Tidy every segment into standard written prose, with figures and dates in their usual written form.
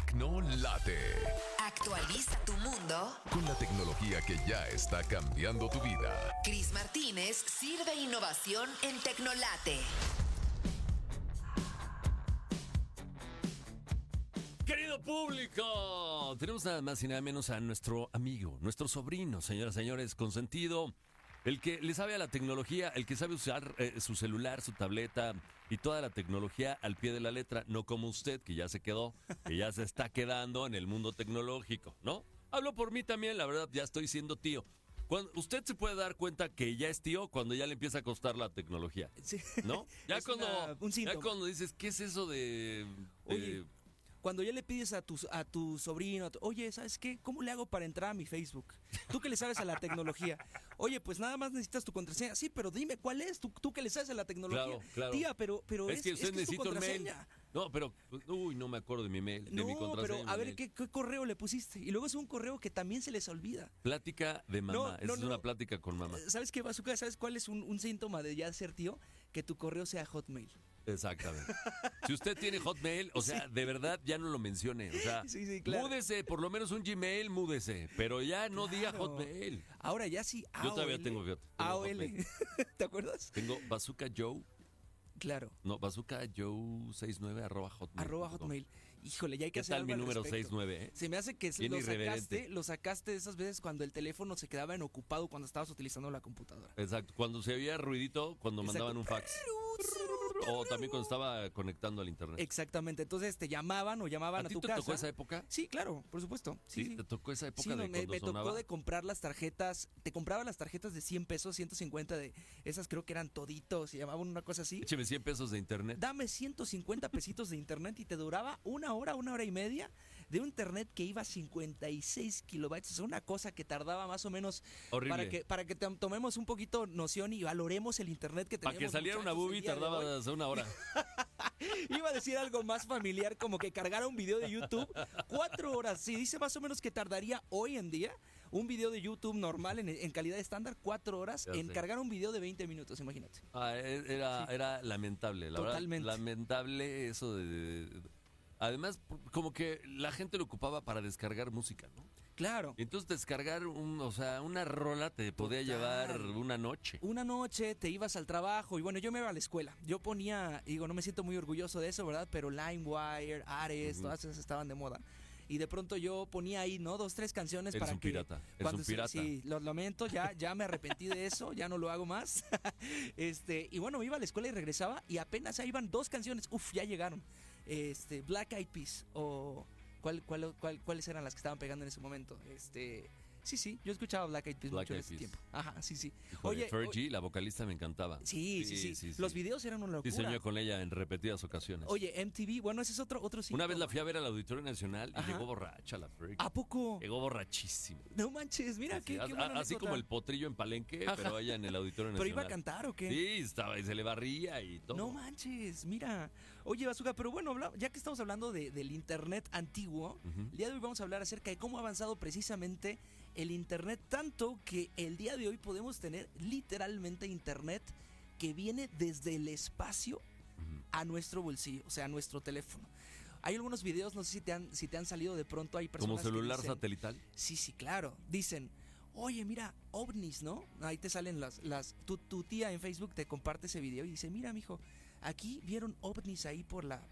Tecnolate. Actualiza tu mundo Con la tecnología que ya está cambiando tu vida. Cris Martínez sirve innovación en Tecnolate. Querido público, tenemos nada más y nada menos a nuestro amigo, nuestro sobrino, señoras y señores, consentido, el que le sabe a la tecnología, el que sabe usar su celular, su tableta y toda la tecnología al pie de la letra, no como usted, que ya se quedó, que ya se está quedando en el mundo tecnológico, ¿no? Hablo por mí también, la verdad, ya estoy siendo tío. Usted se puede dar cuenta que ya es tío cuando ya le empieza a costar la tecnología, Sí. ¿no? Ya Es cuando, un síntoma. ya cuando dices, ¿qué es eso de...? Oye, cuando ya le pides a tu sobrino, oye, ¿sabes qué? ¿Cómo le hago para entrar a mi Facebook? Tú que le sabes a la tecnología. Oye, pues nada más necesitas tu contraseña. Sí, pero dime cuál es, tú que le sabes a la tecnología. Claro. Tía, pero es que usted es tu necesita un mail. contraseña. No, pero, no me acuerdo de mi mail, de mi No, contraseña. pero a ver, ¿qué correo le pusiste? Y luego es un correo que también se les olvida. Plática de mamá, No, es una plática con mamá. ¿Sabes qué, Bazooka? ¿Sabes cuál es un síntoma de ya ser tío? Que tu correo sea Hotmail. Exactamente. Si usted tiene Hotmail, o sea, de verdad ya no lo mencione. O sea, Sí, claro. múdese, por lo menos un Gmail, múdese. Pero ya no diga Hotmail. Ahora ya sí, AOL. Yo todavía tengo AOL. Hotmail. ¿Te acuerdas? Tengo Bazooka Joe. Claro. No, Bazooka Joe 69 @hotmail. @hotmail. Híjole, ya hay que ¿Qué hacer tal mi algo al número respecto. 69, Se me hace que Bien irreverente. lo sacaste de esas veces cuando el teléfono se quedaba inocupado cuando estabas utilizando la computadora. Exacto, cuando se oía ruidito, cuando Exacto. mandaban un fax. O también cuando estaba conectando al internet. Exactamente, entonces te llamaban o llamaban ¿A a ti tu te casa. tocó esa época? Sí, claro, por supuesto. Sí. ¿Te tocó esa época Sí, de no, cuando me sonaba? tocó de comprar las tarjetas. Te compraba las tarjetas de 100 pesos, 150 de esas, creo que eran toditos, se llamaban una cosa así. Écheme 100 pesos de internet. Dame 150 pesitos de internet y te duraba una hora y media de un internet que iba a 56 kilobytes. O sea, una cosa que tardaba más o menos. Horrible. Para que tomemos un poquito noción y valoremos el internet que Para tenemos. que saliera una muchachos, el boobie día de tardaba hoy. hasta una hora. Iba a decir algo más familiar, como que cargara un video de YouTube 4 horas. Sí, dice más o menos que tardaría hoy en día un video de YouTube normal en calidad estándar 4 horas Ya en sé. cargar un video de 20 minutos, imagínate. Era lamentable, la Totalmente. verdad. Lamentable eso Además, como que la gente lo ocupaba para descargar música, ¿no? Claro. Entonces descargar una rola te podía llevar una noche. Una noche te ibas al trabajo y bueno, yo me iba a la escuela. Yo ponía, digo, no me siento muy orgulloso de eso, ¿verdad? Pero LimeWire, Ares, todas esas estaban de moda. Y de pronto yo ponía ahí, ¿no? 2, 3 canciones Eres para un que... pirata, eres un pirata. Sí, lo lamento, ya me arrepentí de eso, ya no lo hago más. Y bueno, iba a la escuela y regresaba y apenas ahí iban 2 canciones. Uf, ya llegaron. Black Eyed Peas o... ¿Cuáles eran las que estaban pegando en ese momento? Sí, yo escuchaba Black Eyed Peas mucho en ese tiempo. Ajá, sí. Oye, Fergie, la vocalista, me encantaba. Sí. Los videos eran una locura. Sí, soñé con ella en repetidas ocasiones. Oye, MTV, bueno, ese es otro síntoma. Una vez la fui a ver al Auditorio Nacional y Ajá. llegó borracha la Fergie. ¿A poco? Llegó borrachísima. No manches, mira, Sí, qué buena así anécdota. como el potrillo en Palenque, Ajá. pero ella en el Auditorio ¿Pero Nacional. iba a cantar o qué? Sí, estaba y se le barría y todo. No manches, mira. Oye, Bazooka, pero bueno, ya que estamos hablando del internet antiguo, el día de hoy vamos a hablar acerca de cómo ha avanzado precisamente el internet, tanto que el día de hoy podemos tener literalmente internet que viene desde el espacio a nuestro bolsillo, o sea, a nuestro teléfono. Hay algunos videos, no sé si te han salido de pronto, hay personas ¿Como celular que dicen, satelital? Sí, claro. Dicen, oye, mira, ovnis, ¿no? Ahí te salen tu tía en Facebook te comparte ese video y dice, mira, mijo, aquí vieron ovnis ahí por el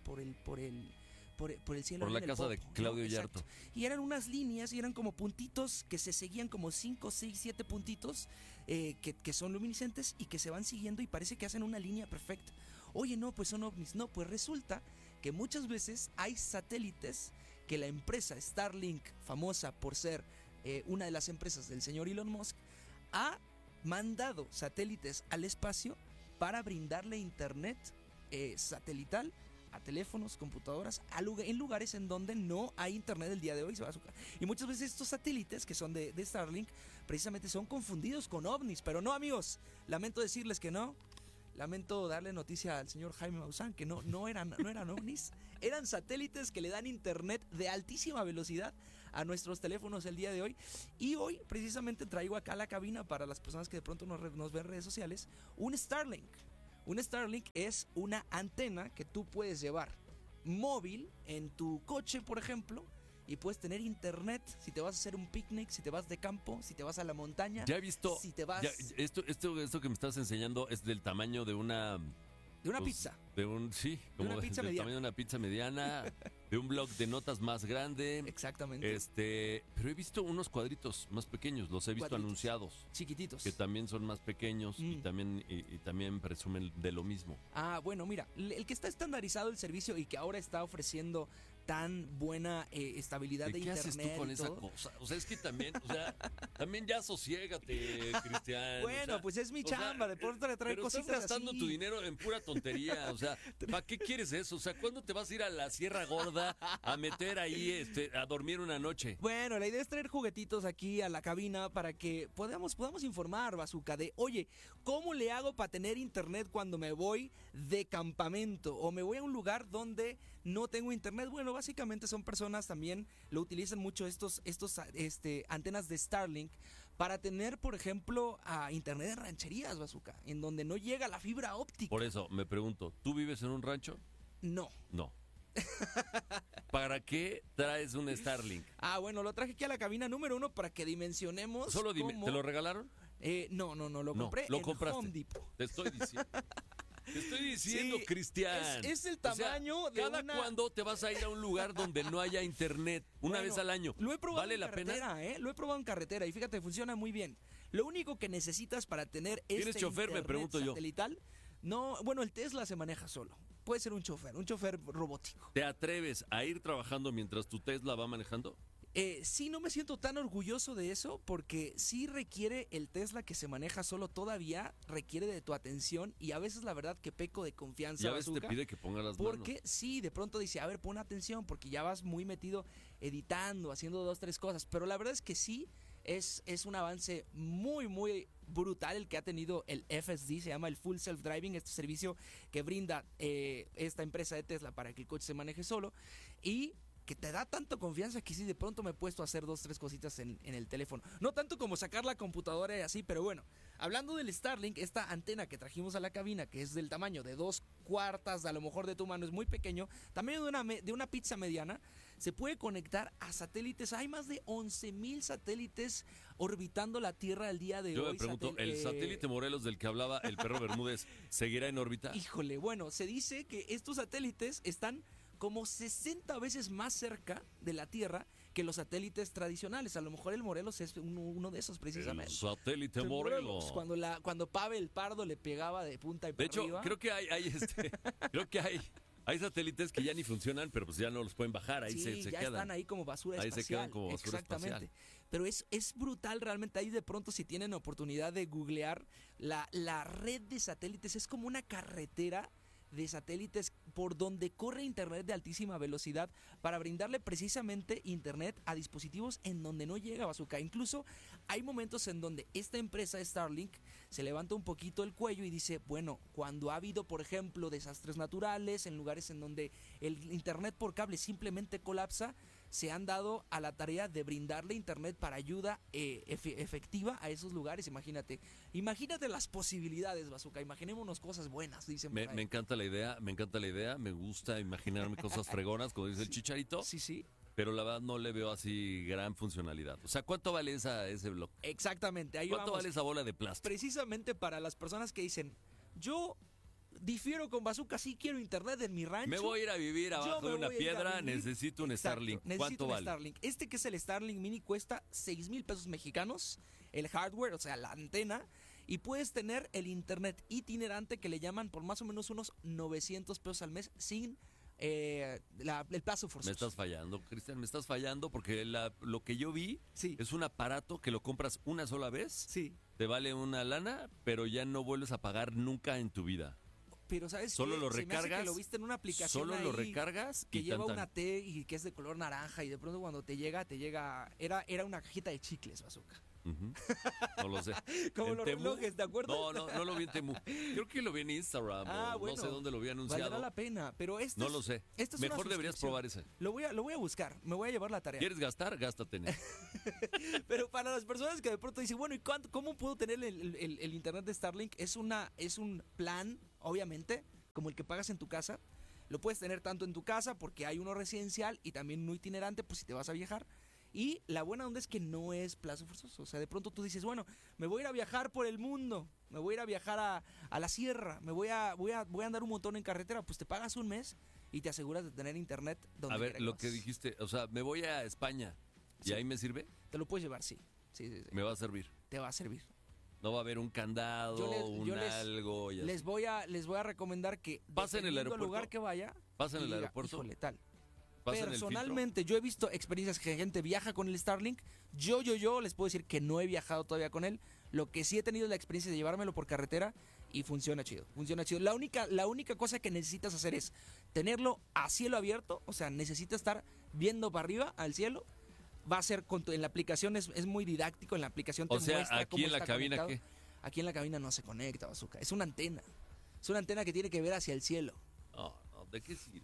cielo. Por la en el casa de Popo, ¿no? Claudio Exacto. Yarto. Y eran unas líneas y eran como puntitos que se seguían como 5, 6, 7 puntitos que son luminiscentes y que se van siguiendo y parece que hacen una línea perfecta. Oye, no, pues son ovnis. No, pues resulta que muchas veces hay satélites que la empresa Starlink, famosa por ser una de las empresas del señor Elon Musk, ha mandado satélites al espacio para brindarle internet satelital a teléfonos, computadoras, en lugares en donde no hay internet el día de hoy. Y muchas veces estos satélites que son de Starlink precisamente son confundidos con ovnis, pero no, amigos, lamento decirles que no. Lamento darle noticia al señor Jaime Maussan que no eran ovnis, eran satélites que le dan internet de altísima velocidad a nuestros teléfonos el día de hoy. Y hoy precisamente traigo acá a la cabina, para las personas que de pronto nos ven en redes sociales, un Starlink. Un Starlink es una antena que tú puedes llevar móvil en tu coche, por ejemplo, y puedes tener internet si te vas a hacer un picnic, si te vas de campo, si te vas a la montaña. Ya he visto. Si te vas Esto que me estás enseñando es del tamaño de una. de una Pues, pizza. Sí, De una como pizza del mediana. tamaño de una pizza mediana, de un bloc de notas más grande. Exactamente. Pero he visto unos cuadritos más pequeños, los he visto Cuadritos. anunciados, Chiquititos. que también son más pequeños y también presumen de lo mismo. Ah, bueno, mira, el que está estandarizado el servicio y que ahora está ofreciendo tan buena estabilidad de ¿Qué internet haces tú con y esa todo. cosa? O sea, es que también, también ya sosiégate, Cristian. Bueno, pues es mi o sea, chamba, de pronto le traer pero estás cositas gastando así. tu dinero en pura tontería, o sea, ¿para qué quieres eso? O sea, ¿cuándo te vas a ir a la Sierra Gorda a meter ahí, a dormir una noche? Bueno, la idea es traer juguetitos aquí a la cabina para que podamos informar, Bazooka, de, oye, ¿cómo le hago para tener internet cuando me voy de campamento o me voy a un lugar donde no tengo internet? Bueno, básicamente son personas también, lo utilizan mucho estos antenas de Starlink para tener, por ejemplo, internet en rancherías, Bazooka, en donde no llega la fibra óptica. Por eso, me pregunto, ¿tú vives en un rancho? No. No. ¿Para qué traes un Starlink? Bueno, lo traje aquí a la cabina número 1 para que dimensionemos. Solo dime, cómo- ¿te lo regalaron? No, lo No, compré lo en compraste. Home Depot. Te estoy diciendo. Te estoy diciendo, Sí, Cristian. es el O sea, tamaño de ¿cada una- cuándo te vas a ir a un lugar donde no haya internet? Una Bueno, vez al año. Lo he probado ¿Vale en la pena? carretera, Lo he probado en carretera y fíjate, funciona muy bien. Lo único que necesitas para tener ¿Tienes chofer? Me internet pregunto yo. satelital, no, bueno, el Tesla se maneja solo. Puede ser un chofer robótico. ¿Te atreves a ir trabajando mientras tu Tesla va manejando? Sí, no me siento tan orgulloso de eso porque sí requiere el Tesla que se maneja solo todavía, requiere de tu atención y a veces la verdad que peco de confianza. Y a veces te Bazooka. pide que ponga las Porque manos. sí, de pronto dice, a ver, pon atención, porque ya vas muy metido editando, haciendo 2, 3 cosas. Pero la verdad es que sí, es un avance muy, muy brutal el que ha tenido el FSD, se llama el Full Self Driving, este servicio que brinda esta empresa de Tesla para que el coche se maneje solo. Y que te da tanta confianza que sí, de pronto me he puesto a hacer 2, 3 cositas en el teléfono. No tanto como sacar la computadora y así, pero bueno. Hablando del Starlink, esta antena que trajimos a la cabina, que es del tamaño de 2/4 a lo mejor de tu mano, es muy pequeño, tamaño de una pizza mediana, se puede conectar a satélites. Hay más de 11,000 satélites orbitando la Tierra al día de Yo hoy. me pregunto, ¿el satélite Morelos del que hablaba el perro Bermúdez seguirá en órbita? Híjole, bueno, se dice que estos satélites están como 60 veces más cerca de la Tierra que los satélites tradicionales. A lo mejor el Morelos es uno de esos El precisamente. satélite El Morelos. Cuando Pavel Pardo le pegaba de punta y De para hecho, arriba. creo que hay satélites que ya ni funcionan, pero pues ya no los pueden bajar, ahí Sí, se ya quedan. están ahí como basura Ahí se espacial. quedan como basura Exactamente. espacial. Pero es brutal realmente. Ahí de pronto, si tienen oportunidad de googlear la red de satélites, es como una carretera de satélites por donde corre internet de altísima velocidad para brindarle precisamente internet a dispositivos en donde no llega, Bazooka. Incluso hay momentos en donde esta empresa Starlink se levanta un poquito el cuello y dice, bueno, cuando ha habido, por ejemplo, desastres naturales, en lugares en donde el internet por cable simplemente colapsa, se han dado a la tarea de brindarle internet para ayuda efectiva a esos lugares. Imagínate las posibilidades, Bazooka. Imaginémonos cosas buenas, dicen por ahí. Me encanta la idea, me gusta imaginarme cosas fregonas, como dice el Chicharito, Sí. pero la verdad no le veo así gran funcionalidad. O sea, ¿cuánto vale ese bloque? Exactamente, ahí ¿Cuánto vamos. vale esa bola de plástico? Precisamente para las personas que dicen, yo difiero con Bazooka, sí quiero internet en mi rancho. Me voy a ir a vivir Yo abajo me de una voy a ir a piedra, vivir. necesito un Exacto, Starlink. necesito ¿Cuánto un vale? Starlink. Este que es el Starlink Mini cuesta 6,000 pesos mexicanos, el hardware, o sea, la antena, y puedes tener el internet itinerante que le llaman por más o menos unos 900 pesos al mes sin el plazo forzoso. Me estás fallando, Cristian, me estás fallando porque lo que yo vi Sí. es un aparato que lo compras una sola vez, Sí, te vale una lana, pero ya no vuelves a pagar nunca en tu vida. pero ¿sabes Solo qué? lo Se me hace recargas, que lo viste en una aplicación solo lo ahí recargas que y lleva tan, una tan. T y que es de color naranja y de pronto cuando te llega, era una cajita de chicles, Bazooka. Ujú. No lo sé. Como ¿En los Temu? relojes, ¿te acuerdas? No lo vi en Temu. Creo que lo vi en Instagram o Bueno, no sé dónde lo vi anunciado. valdrá la pena, pero No lo sé. Mejor deberías probar ese. Lo voy a buscar, me voy a llevar la tarea. ¿Quieres gastar? Gástate en eso. Pero para las personas que de pronto dicen, bueno, ¿y cómo puedo tener el internet de Starlink? Es un plan, obviamente, como el que pagas en tu casa, Lo puedes tener tanto en tu casa porque hay uno residencial y también uno itinerante por si te vas a viajar. Y la buena onda es que no es plazo forzoso. O sea, de pronto tú dices, bueno, me voy a ir a viajar por el mundo, me voy a ir a viajar a la sierra, voy a andar un montón en carretera, pues te pagas un mes y te aseguras de tener internet donde A ver, quiera lo vas. que dijiste, o sea, me voy a España. ¿Y Sí. ahí me sirve? Te lo puedes llevar, sí. Sí. Me va a servir. Te va a servir. No va a haber un candado, algo. Y así. Les voy a recomendar que Pasa en el dependiendo del aeropuerto. lugar que vaya, Pasa en y el diga, aeropuerto. híjole, tal. Pasa en el filtro. Personalmente, yo he visto experiencias que gente viaja con el Starlink. Yo les puedo decir que no he viajado todavía con él. Lo que sí he tenido es la experiencia de llevármelo por carretera y funciona chido. Funciona chido. La única cosa que necesitas hacer es tenerlo a cielo abierto. O sea, necesitas estar viendo para arriba al cielo. Va a ser en la aplicación es muy didáctico. En la aplicación te O sea, muestra aquí cómo en la está cabina, conectado. Aquí en la cabina no se conecta, Bazooka. Es una antena. Es una antena que tiene que ver hacia el cielo. No, ¿de qué sirve?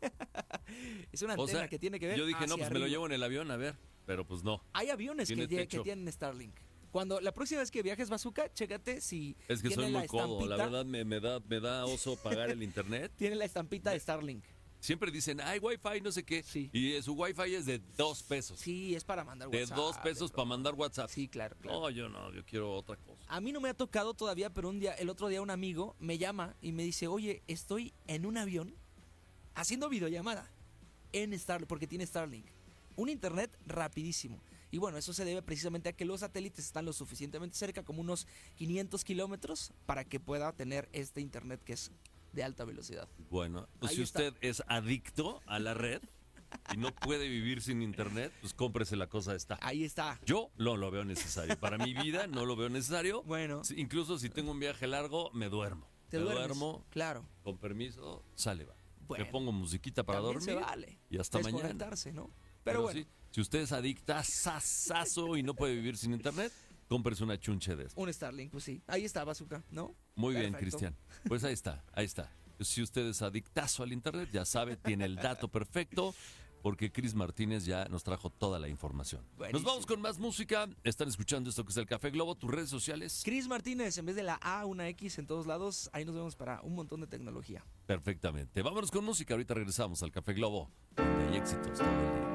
Es una O antena sea, que tiene que ver yo dije, no, hacia pues me lo arriba. llevo en el avión, a ver. Pero pues no. Hay aviones Tiene que techo. tienen Starlink. Cuando la próxima vez que viajes, Bazooka, chécate si Es que tiene soy la muy codo. La estampita- verdad me da oso pagar el internet. Tiene la estampita de Starlink. Siempre dicen, ay, Wi-Fi, no sé qué. Sí. Y su Wi-Fi es de 2 pesos. Sí, es para mandar De WhatsApp. 2 pesos para mandar WhatsApp. Sí, claro. No, yo no, yo quiero otra cosa. A mí no me ha tocado todavía, pero el otro día un amigo me llama y me dice, oye, estoy en un avión haciendo videollamada en Starlink, porque tiene Starlink. Un internet rapidísimo. Y bueno, eso se debe precisamente a que los satélites están lo suficientemente cerca, como unos 500 kilómetros, para que pueda tener este internet que es de alta velocidad. Bueno, pues Ahí si está. usted es adicto a la red y no puede vivir sin internet, pues cómprese la cosa esta. Ahí está. Yo no lo veo necesario. Para mi vida no lo veo necesario. Bueno. Incluso si tengo un viaje largo, me duermo. Te me duermes. duermo, Claro. con permiso, sale, va. Bueno, Me pongo musiquita para también dormir se vale. y hasta mañana. Desconectarse, ¿no? Pero bueno, sí, si usted es adicta, sasazo y no puede vivir sin internet, cómprese una chunche de esto. un Starlink, pues sí. Ahí está, Bazooka, ¿no? Muy bien, Perfecto. Cristian. Pues ahí está, ahí está. Si usted es adictazo al internet, ya sabe, tiene el dato perfecto, porque Cris Martínez ya nos trajo toda la información. Nos Buenísimo. vamos con más música. Están escuchando esto que es el Café Globo, tus redes sociales. Cris Martínez, en vez de la A, una X en todos lados. Ahí nos vemos para un montón de tecnología. Perfectamente. Vámonos con música. Ahorita regresamos al Café Globo, donde hay éxitos todo el día.